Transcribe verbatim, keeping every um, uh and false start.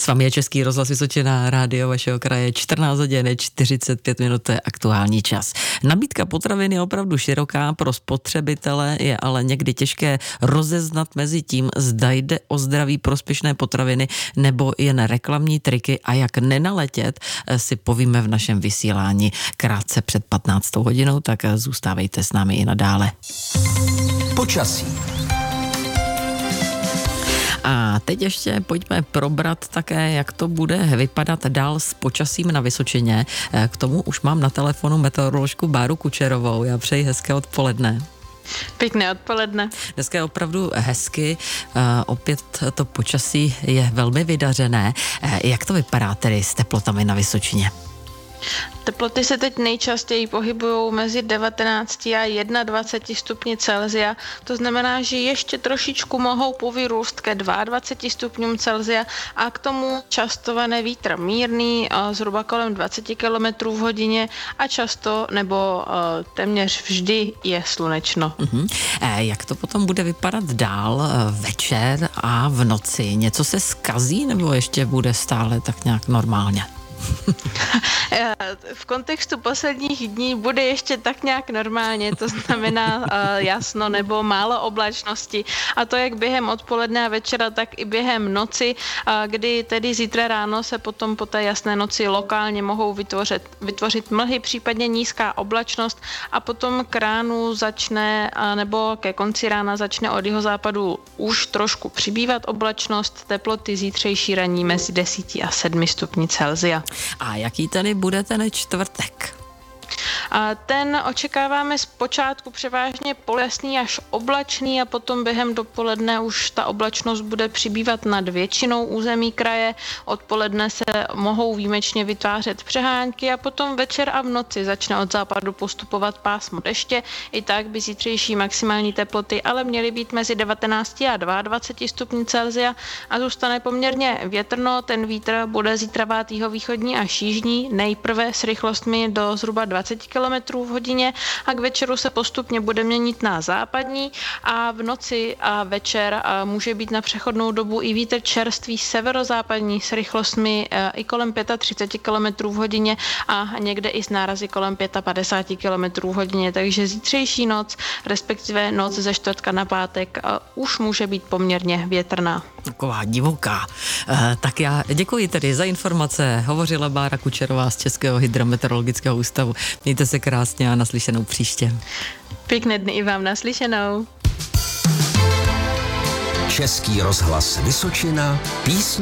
S vámi je Český rozhlas Vysočina, rádio vašeho kraje, čtrnáct hodin čtyřicet pět minut, to je aktuální čas. Nabídka potravin je opravdu široká, pro spotřebitele je ale někdy těžké rozeznat mezi tím, zda jde o zdraví prospěšné potraviny nebo jen reklamní triky, a jak nenaletět, si povíme v našem vysílání krátce před patnáctou hodinou, tak zůstávejte s námi i nadále. Počasí. A teď ještě pojďme probrat také, jak to bude vypadat dál s počasím na Vysočině. K tomu už mám na telefonu meteoroložku Báru Kučerovou. Já přeji hezké odpoledne. Pěkné odpoledne. Dneska je opravdu hezky, opět to počasí je velmi vydařené. Jak to vypadá tedy s teplotami na Vysočině? Teploty se teď nejčastěji pohybují mezi devatenáct a dvacet jedna stupni Celsia. To znamená, že ještě trošičku mohou povyrůst ke dvacet dva stupňům Celsia a k tomu častované vítr mírný, zhruba kolem dvacet kilometrů v hodině a často nebo téměř vždy je slunečno. Uh-huh. Jak to potom bude vypadat dál večer a v noci? Něco se zkazí nebo ještě bude stále tak nějak normálně? V kontextu posledních dní bude ještě tak nějak normálně, to znamená uh, jasno nebo málo oblačnosti, a to jak během odpoledne a večera, tak i během noci, uh, kdy tedy zítra ráno se potom po té jasné noci lokálně mohou vytvořit, vytvořit mlhy, případně nízká oblačnost, a potom k ránu začne, uh, nebo ke konci rána začne od jihozápadu už trošku přibývat oblačnost, teploty zítřejší ranní mezi deset a sedm stupni Celsia. A jaký tedy bude ten čtvrtek? A ten očekáváme zpočátku převážně polesný až oblačný a potom během dopoledne už ta oblačnost bude přibývat nad většinou území kraje. Odpoledne se mohou výjimečně vytvářet přehánky a potom večer a v noci začne od západu postupovat pásmo deště. I tak by zítřejší maximální teploty ale měly být mezi devatenáct a dvacet dva stupni Celsia a zůstane poměrně větrno. Ten vítr bude zítra vát jihovýchodní až jižní, nejprve s rychlostmi do zhruba dvacet kilometrů v hodině a k večeru se postupně bude měnit na západní a v noci a večer a může být na přechodnou dobu i vítr čerstvý severozápadní s rychlostmi i kolem třicet pět kilometrů v hodině a někde i s nárazy kolem padesát pět kilometrů v hodině, takže zítřejší noc, respektive noc ze čtvrtka na pátek už může být poměrně větrná. Taková divoká. E, tak já děkuji tedy za informace. Hovořila Bára Kučerová z Českého hydrometeorologického ústavu. Mějte se krásně a naslyšenou příště. Pěkné dny i vám, naslyšenou. Český rozhlas Vysočina, písně